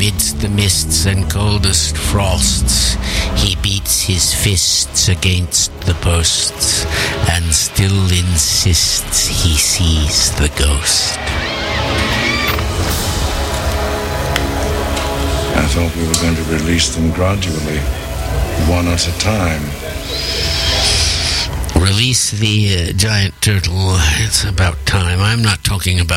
amidst the mists and coldest frosts, he beats his fists against the posts, and still insists he sees the ghost. I thought we were going to release them gradually, one at a time. Release the giant turtle. It's about time. I'm not talking about